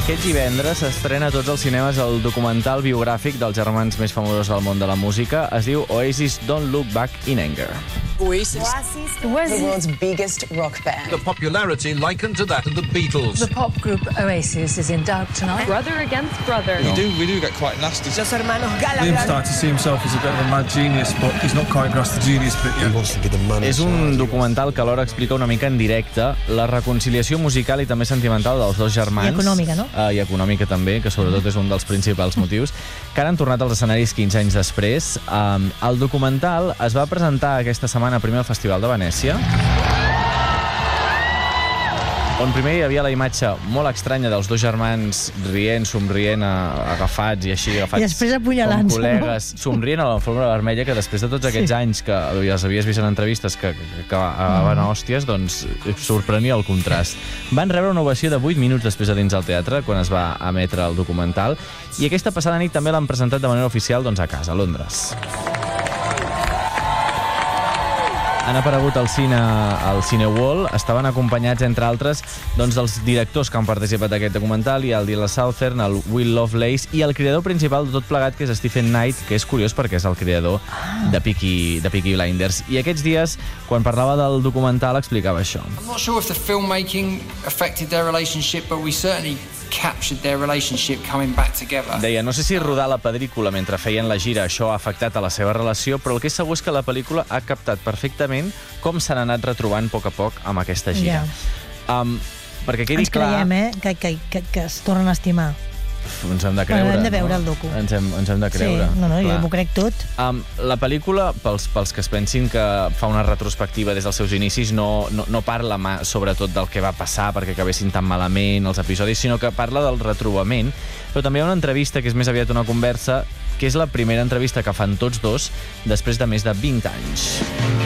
Aquest divendres s'estrena a tots els cinemes el documental biogràfic dels germans més famosos del món de la música. Es diu Oasis Don't Look Back in Anger. Oasis. The world's biggest rock band. The popularity likened to that of the Beatles. The pop group Oasis is in doubt tonight. Brother against brother. We do get quite nasty. Los hermanos Gallagher. Liam started to see himself as a bit of a mad genius, but he's not quite grasped the genius bit yet. És un documental que alhora explica una mica en directe la reconciliació musical i també sentimental dels dos germans. I econòmica, no? I econòmica també, que sobretot és un dels principals motius, que han tornat als escenaris 15 anys després. El documental es va presentar aquesta setmana primer al Festival de Venècia, on primer hi havia la imatge molt estranya dels dos germans rient, somrient, agafats i així, agafats I després apunyalant-se, com col·legues, somrient a l'alfombra vermella, que després de tots aquests anys que els havies vist en entrevistes que van a hòsties, doncs sorprenia el contrast. Van rebre una ovació de 8 minuts després de dins al teatre, quan es va emetre el documental, i aquesta passada nit també l'han presentat de manera oficial a casa, a Londres. Han aparegut al Cinewall, estaven acompanyats, entre altres, dels directors que han participat d'aquest documental, i el Dylan Southern, el Will Lovelace, i el creador principal de tot plegat, que és Stephen Knight, que és curiós perquè és el creador de Peaky Blinders. I aquests dies, quan parlava del documental, explicava això. I'm not sure if the filmmaking affected their relationship, but we certainly captured their relationship coming back together. Deia, no sé si rodar la pel·lícula mentre feien la gira això ha afectat a la seva relació, però el que és segur és que la pel·lícula ha captat perfectament com s'han anat retrobant a poc amb aquesta gira. Perquè quedi clar... Ens creiem, que es tornen a estimar. Ens hem de creure. Hem de veure el docu. Ens hem de creure. Sí, jo m'ho crec tot. La pel·lícula, pels que es pensin que fa una retrospectiva des dels seus inicis, no parla sobretot del que va passar perquè acabessin tan malament els episodis, sinó que parla del retrobament. Però també hi ha una entrevista que és més aviat una conversa, que és la primera entrevista que fan tots dos després de més de 20 anys.